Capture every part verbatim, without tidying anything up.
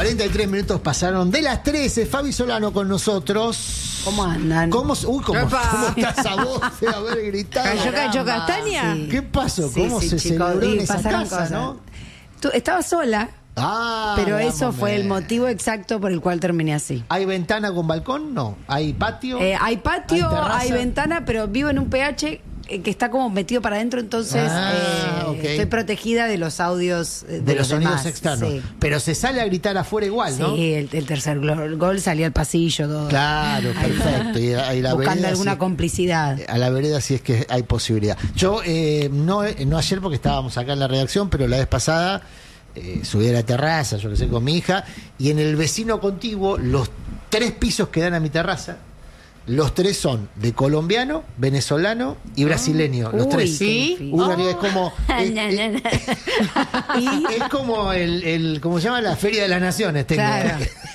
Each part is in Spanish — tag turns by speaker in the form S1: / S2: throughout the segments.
S1: treinta y tres minutos pasaron de las trece. Fabi Solano con nosotros.
S2: ¿Cómo andan?
S1: ¿Cómo, uy, ¿cómo, ¿cómo está esa voz de haber gritado?
S3: ¿Cayó, cayó castaña?
S2: Sí.
S1: ¿Qué pasó?
S2: Sí,
S1: ¿Cómo
S2: sí,
S1: se
S2: chicos,
S1: celebró
S2: y
S1: en esa
S2: pasaron
S1: casa,
S2: cosas.
S1: no?
S2: Tú estabas sola,
S1: Ah,
S2: pero
S1: vamos,
S2: eso fue el
S1: eh.
S2: motivo exacto por el cual terminé así.
S1: ¿Hay ventana con balcón? No. ¿Hay patio?
S2: Eh, hay patio,
S1: ¿Hay terraza?
S2: hay ventana, pero vivo en un P H eh, que está como metido para adentro, entonces
S1: Ah,
S2: eh,
S1: ok.
S2: estoy protegida de los audios eh, de,
S1: de los sonidos
S2: demás.
S1: externos.
S2: Sí,
S1: Pero se sale a gritar afuera igual, ¿no?
S2: sí el, el tercer gol, gol salía al pasillo, todo.
S1: Claro,
S2: Ahí,
S1: perfecto. Y, y la
S2: buscando
S1: vereda,
S2: alguna
S1: sí,
S2: complicidad.
S1: a la vereda sí es que hay posibilidad. Yo, eh, no, no ayer porque estábamos acá en la redacción, pero la vez pasada eh, subí a la terraza, yo que sé, con mi hija, y en el vecino contiguo, los tres pisos que dan a mi terraza, los tres son de colombiano, venezolano y brasileño. Los
S2: Uy,
S1: tres.
S2: qué
S3: ¿Sí?
S2: difícil.
S1: Una realidad es como. Es,
S2: Na,
S1: es-
S2: na, na. Y-
S1: es como el, el. ¿Cómo se llama? La Feria de las Naciones. Tengo.
S2: Claro.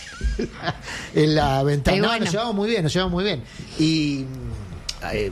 S1: En la ventana.
S3: Y
S1: No,
S3: bueno.
S1: nos llevamos muy bien, nos llevamos muy bien. Y. eh,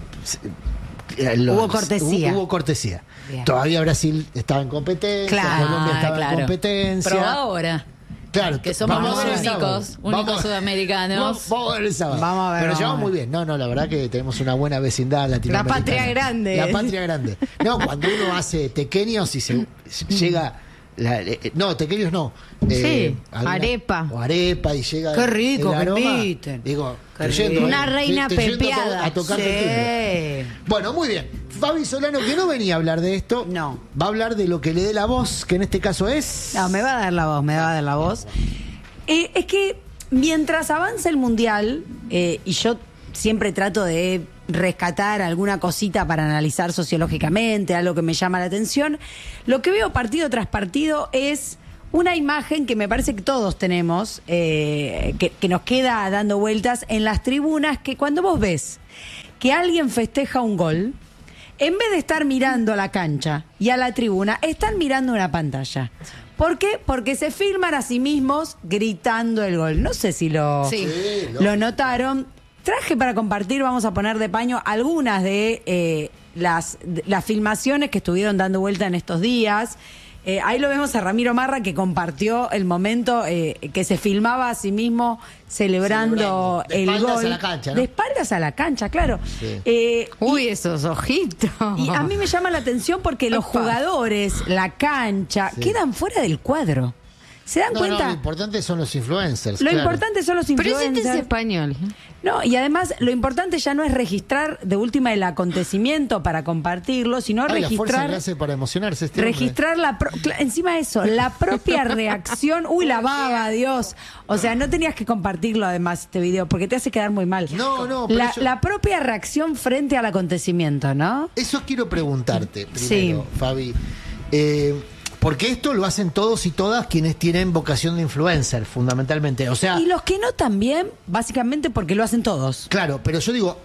S1: eh, los-
S2: Hubo cortesía.
S1: Hubo, hubo cortesía.
S2: Bien.
S1: Todavía Brasil estaba en competencia,
S2: Claro,
S1: Colombia estaba
S3: claro.
S1: en competencia.
S3: Probá ahora.
S1: Claro,
S3: Que somos
S1: vamos a ver
S3: los
S1: el sábado.
S3: únicos, únicos
S1: Vamos-
S3: sudamericanos.
S1: Vamos, vamos a ver el sábado.
S2: Vamos a ver,
S1: Pero nos
S2: vamos
S1: llevamos
S2: a
S1: muy
S2: ver.
S1: bien. No, no, la verdad que tenemos una buena vecindad latinoamericana.
S2: patria grande.
S1: La patria grande. No, cuando uno hace tequeños y se, se llega. la- eh, no, tequeños no.
S3: Sí,
S1: alguna-
S3: arepa.
S1: O arepa y llega.
S2: Qué rico,
S1: el
S2: que
S1: aroma.
S2: inviten.
S1: Digo,
S2: Qué
S1: estoy yendo,
S2: rico.
S1: eh,
S3: Una reina
S1: estoy- estoy yendo a to-
S3: pepeada.
S1: A, tocarte el timbre.
S2: Sí.
S1: Bueno, muy bien. Fabi Solano, que no venía a hablar de esto,
S2: No.
S1: va a hablar de lo que le dé la voz, que en este caso es.
S2: No, me va a dar la voz, me va a dar la voz. Eh, es que mientras avanza el mundial, eh, y yo siempre trato de rescatar alguna cosita para analizar sociológicamente, algo que me llama la atención, lo que veo partido tras partido es una imagen que me parece que todos tenemos, eh, que, que nos queda dando vueltas en las tribunas, que cuando vos ves que alguien festeja un gol, en vez de estar mirando a la cancha y a la tribuna, están mirando una pantalla. ¿Por qué? Porque se filman a sí mismos gritando el gol. No sé si lo,
S3: Sí.
S1: Sí,
S2: lo
S1: lógico.
S2: notaron. Traje para compartir, vamos a poner de paño algunas de eh, las, de las filmaciones que estuvieron dando vuelta en estos días. Eh, ahí lo vemos a Ramiro Marra, que compartió el momento eh, que se filmaba a sí mismo celebrando,
S1: Celebrando. De
S2: el
S1: espaldas
S2: gol.
S1: a la cancha, ¿no?
S2: De espaldas a la cancha, claro.
S1: Sí.
S2: Eh, y-
S3: Uy, esos ojitos.
S2: y a mí me llama la atención porque los
S3: Opa.
S2: jugadores, la cancha,
S1: Sí.
S2: quedan fuera del cuadro. ¿Se dan
S1: No,
S2: cuenta?
S1: no, lo importante son los influencers.
S2: Lo
S1: claro.
S2: importante son los
S3: Pero ese
S2: influencers.
S3: es español.
S2: No, y además lo importante ya no es registrar de última el acontecimiento para compartirlo, sino
S1: Ay, la fuerza que
S2: registrar
S1: hace para emocionarse este hombre.
S2: registrar la pro- cla- encima de eso, la propia reacción. Uy, la baba, Dios. O sea, no tenías que compartirlo además este video porque te hace quedar muy mal.
S1: No, no, pero
S2: La,
S1: yo-
S2: la propia reacción frente al acontecimiento, ¿no?
S1: Eso quiero preguntarte primero,
S2: Sí.
S1: Fabi. Eh, porque esto lo hacen todos y todas quienes tienen vocación de influencer, fundamentalmente. O sea,
S2: Y los que no también, básicamente porque lo hacen todos.
S1: claro, pero yo digo,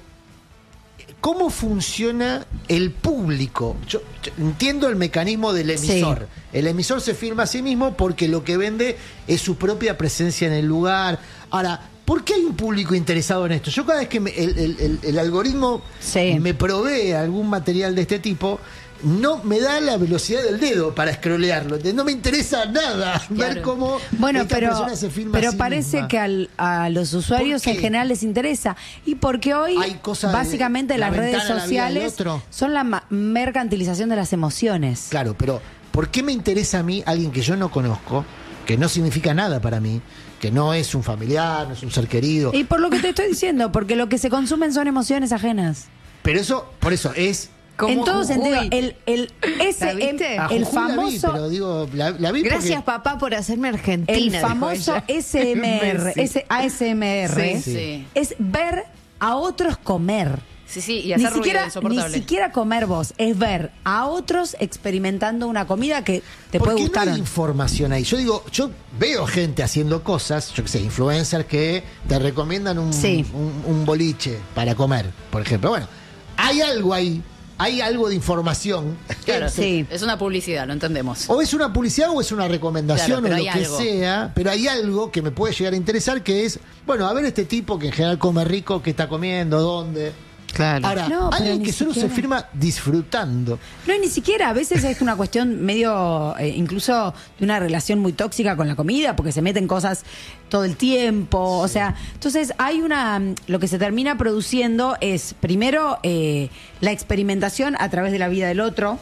S1: ¿cómo funciona el público? Yo, yo entiendo el mecanismo del emisor. El emisor se firma a sí mismo porque lo que vende es su propia presencia en el lugar. Ahora, ¿por qué hay un público interesado en esto? Yo cada vez que me- el, el- el- el algoritmo
S2: Sí.
S1: me provee algún material de este tipo, no me da la velocidad del dedo para scrollearlo. ¿entendés? No me interesa nada ver cómo
S2: Bueno,
S1: esta
S2: pero,
S1: persona se filma a
S2: pero
S1: sí
S2: parece
S1: misma.
S2: que al- a los usuarios
S1: ¿Por
S2: en
S1: qué?
S2: general les interesa. Y porque hoy,
S1: Hay cosas de
S2: básicamente,
S1: la
S2: las redes
S1: ventana a la vida del
S2: sociales
S1: otro.
S2: son la ma- mercantilización de las emociones.
S1: Claro, pero ¿por qué me interesa a mí alguien que yo no conozco, que no significa nada para mí, que no es un familiar, no es un ser querido?
S2: Y por lo que te estoy diciendo, porque lo que se consumen son emociones ajenas.
S1: Pero eso, por eso, es...
S3: Como
S2: En todo
S3: Jujuy.
S2: sentido, el, el, ese,
S3: ¿La viste?
S2: em-
S1: A
S2: el
S1: Jujuy la vi,
S2: famoso...
S1: pero digo, la, la vi
S3: Gracias,
S1: porque...
S3: papá, por hacerme argentina.
S2: El
S3: dijo
S2: famoso
S3: ella.
S2: S M R,
S3: Messi.
S2: ese A S M R,
S3: Sí, sí.
S2: es ver a otros comer.
S4: Sí, sí, y
S2: Ni
S4: hacer ruido
S2: siquiera, ni
S4: insoportable.
S2: siquiera comer vos, es ver a otros experimentando una comida que te
S1: ¿Por
S2: puede
S1: qué
S2: gustar.
S1: no
S2: o
S1: hay
S2: no?
S1: información ahí? Yo digo, yo veo gente haciendo cosas, yo qué sé, influencers que te recomiendan un,
S2: Sí.
S1: un, un boliche para comer, por ejemplo. Bueno, hay algo ahí, hay algo de información.
S4: Claro,
S2: Sí.
S4: es una publicidad, lo entendemos.
S1: O es una publicidad o es una recomendación
S4: Claro, pero
S1: o lo
S4: hay
S1: que
S4: algo.
S1: sea, pero hay algo que me puede llegar a interesar que es, bueno, a ver este tipo que en general come rico, qué está comiendo, dónde.
S3: Claro.
S1: Ahora,
S2: No, pero
S1: alguien
S2: ni
S1: que solo
S2: siquiera.
S1: se firma disfrutando.
S2: No, y ni siquiera, a veces es una cuestión medio, eh, incluso de una relación muy tóxica con la comida, porque se meten cosas todo el tiempo, o sea, entonces hay una, lo que se termina produciendo es, primero, eh, la experimentación a través de la vida del otro,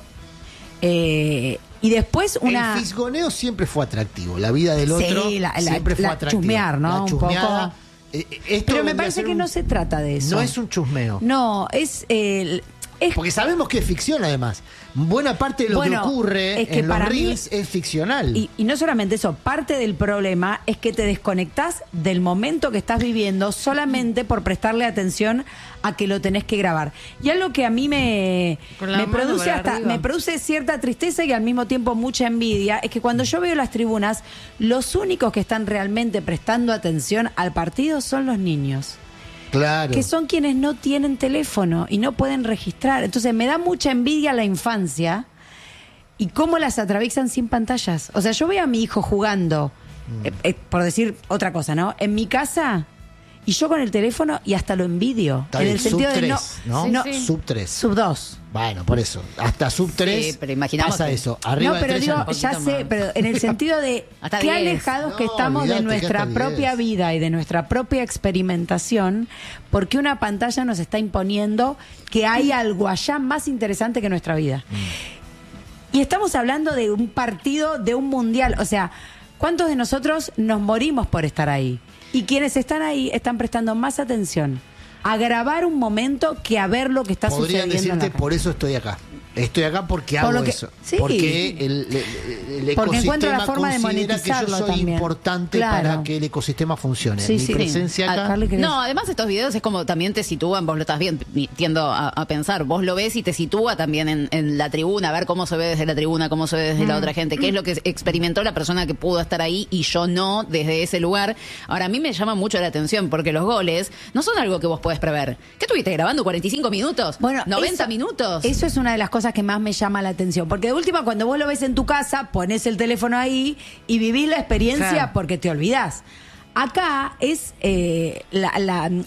S2: eh, y después una...
S1: El fisgoneo siempre fue atractivo, la vida del otro
S2: Sí, la- la-
S1: siempre fue
S2: la
S1: atractiva.
S2: chusmear, ¿no?
S1: La
S2: Un
S1: chusmeada.
S2: poco.
S1: Eh, eh, esto
S2: Pero me
S1: vendría a
S2: parece
S1: ser
S2: que
S1: un-
S2: no se trata de eso.
S1: No es un chusmeo.
S2: No, es... eh, es
S1: Porque sabemos que es ficción, además. Buena parte de lo
S2: Bueno,
S1: que ocurre
S2: es que
S1: en los
S2: para mí-
S1: reels es ficcional.
S2: Y, y no solamente eso, parte del problema es que te desconectás del momento que estás viviendo solamente por prestarle atención a que lo tenés que grabar. Y algo que a mí me,
S3: Con la
S2: me
S3: mano
S2: produce
S3: para
S2: hasta,
S3: arriba.
S2: me produce cierta tristeza y al mismo tiempo mucha envidia, es que cuando yo veo las tribunas, los únicos que están realmente prestando atención al partido son los niños.
S1: Claro.
S2: Que son quienes no tienen teléfono y no pueden registrar. Entonces me da mucha envidia la infancia y cómo las atraviesan sin pantallas. O sea, yo veo a mi hijo jugando, eh, eh, por decir otra cosa, ¿no? En mi casa y yo con el teléfono y hasta lo envidio.
S1: Está
S2: en
S1: bien,
S2: el sentido
S1: sub
S2: de no,
S1: tres, ¿no?
S2: no,
S1: Sub tres.
S2: sub dos.
S1: Bueno, por eso. Hasta sub tres
S4: pero imaginamos
S1: pasa
S4: que-
S1: eso. Arriba
S2: No,
S1: de
S2: pero
S1: tres
S2: digo,
S1: ya no.
S2: ya
S4: poquito
S2: sé,
S4: más.
S2: pero en el sentido de
S4: Hasta
S2: qué
S4: diez.
S2: alejados que
S1: No,
S2: estamos de
S1: olvídate que
S2: nuestra
S1: hasta
S2: propia
S1: diez.
S2: vida y de nuestra propia experimentación, porque una pantalla nos está imponiendo que hay algo allá más interesante que nuestra vida. Y estamos hablando de un partido, de un mundial, o sea, ¿cuántos de nosotros nos morimos por estar ahí? Y quienes están ahí están prestando más atención a grabar un momento que a ver lo que está
S1: Podrían
S2: sucediendo en la
S1: decirte,
S2: calle.
S1: por eso estoy acá. Estoy acá porque
S2: Por
S1: hago
S2: lo que-
S1: eso.
S2: sí.
S1: Porque el, el- el
S2: Porque encuentro
S1: ecosistema
S2: la forma de
S1: considera que yo
S2: monetizarlo
S1: soy
S2: también.
S1: importante
S2: Claro.
S1: para que el ecosistema funcione.
S2: Sí,
S1: Mi
S2: sí.
S1: presencia
S4: Ah,
S1: acá.
S2: Carly, ¿querés?
S4: No, además estos videos es como también te sitúan, vos lo estás bien, tiendo a, a pensar, vos lo ves y te sitúa también en, en la tribuna, a ver cómo se ve desde la tribuna, cómo se ve desde
S2: Mm.
S4: la otra gente, qué es lo que experimentó la persona que pudo estar ahí y yo no desde ese lugar. Ahora, a mí me llama mucho la atención porque los goles no son algo que vos podés prever. ¿Qué estuviste grabando? ¿cuarenta y cinco minutos?
S2: Bueno,
S4: ¿noventa
S2: eso-
S4: minutos?
S2: Eso es una de las cosas que más me llama la atención. Porque de última, cuando vos lo ves en tu casa, pones el teléfono ahí y vivís la experiencia
S3: Claro.
S2: porque te olvidás. Acá es eh, la, la-